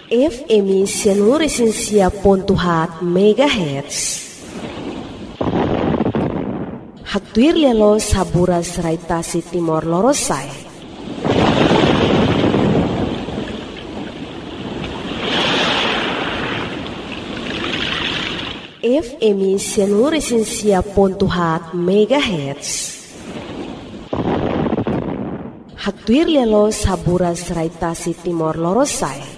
FM Sianuresinsia.hat MHz. Hatuir lelo saburas raitasi Timor Lorosai. FM Sianuresinsia.hat MHz. Hatuir lelo saburas raitasi Timor Lorosai.